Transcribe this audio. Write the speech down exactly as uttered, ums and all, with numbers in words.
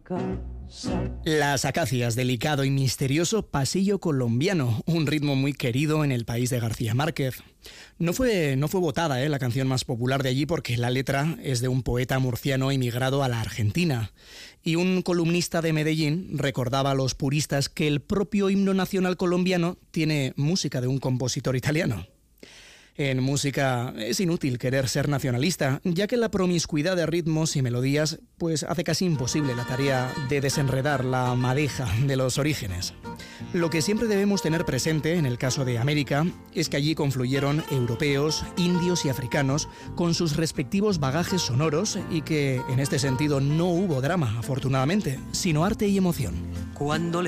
Las Acacias, delicado y misterioso pasillo colombiano, un ritmo muy querido en el país de García Márquez. No fue, no fue votada ¿eh? la canción más popular de allí porque la letra es de un poeta murciano emigrado a la Argentina. Y un columnista de Medellín recordaba a los puristas que el propio himno nacional colombiano tiene música de un compositor italiano. En música es inútil querer ser nacionalista, ya que la promiscuidad de ritmos y melodías pues hace casi imposible la tarea de desenredar la madeja de los orígenes. Lo que siempre debemos tener presente en el caso de América es que allí confluyeron europeos, indios y africanos con sus respectivos bagajes sonoros y que en este sentido no hubo drama, afortunadamente, sino arte y emoción. Cuando le